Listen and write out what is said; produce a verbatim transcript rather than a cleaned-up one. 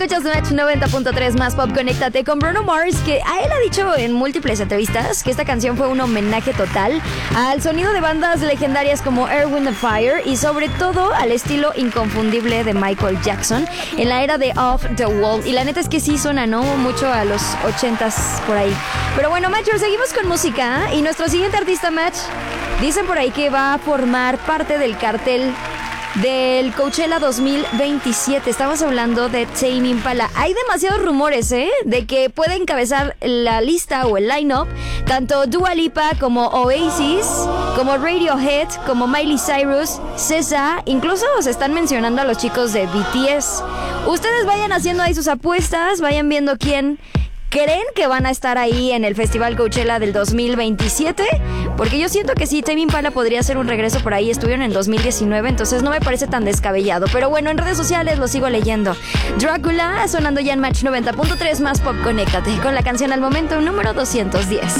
Escuchas Match noventa punto tres más pop. Conéctate con Bruno Mars, que a él ha dicho en múltiples entrevistas que esta canción fue un homenaje total al sonido de bandas legendarias como Earth, Wind and Fire y sobre todo al estilo inconfundible de Michael Jackson en la era de Off the Wall. Y la neta es que sí suena, ¿no? Mucho a los ochentas por ahí. Pero bueno, Matchers, seguimos con música y nuestro siguiente artista, Match, dicen por ahí que va a formar parte del cartel del Coachella dos mil veintisiete. Estamos hablando de Tame Impala. Hay demasiados rumores, ¿eh? De que puede encabezar la lista o el line-up tanto Dua Lipa como Oasis, como Radiohead, como Miley Cyrus, S Z A. Incluso se están mencionando a los chicos de B T S. Ustedes vayan haciendo ahí sus apuestas, vayan viendo quién creen que van a estar ahí en el Festival Coachella del dos mil veintisiete, porque yo siento que sí, Tame Impala podría hacer un regreso por ahí. Estuvieron en dos mil diecinueve, entonces no me parece tan descabellado. Pero bueno, en redes sociales lo sigo leyendo. Drácula sonando ya en Match noventa punto tres más pop. Conéctate con la canción al momento número doscientos diez.